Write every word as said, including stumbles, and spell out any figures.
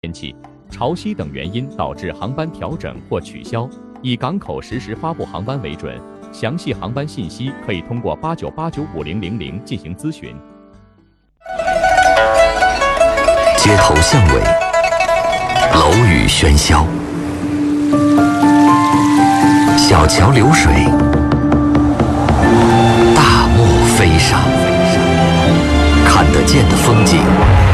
天气、潮汐等原因导致航班调整或取消，以港口实时发布航班为准。详细航班信息可以通过八九八九五零零零进行咨询。 街头巷尾，楼宇喧嚣，小桥流水，大漠飞沙，看得见的风景